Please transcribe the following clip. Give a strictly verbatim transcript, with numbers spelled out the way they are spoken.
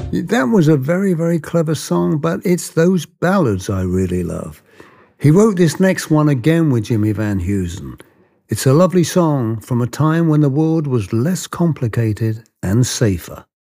That was a very, very clever song, but it's those ballads I really love. He wrote this next one again with Jimmy Van Heusen. It's a lovely song from a time when the world was less complicated and safer.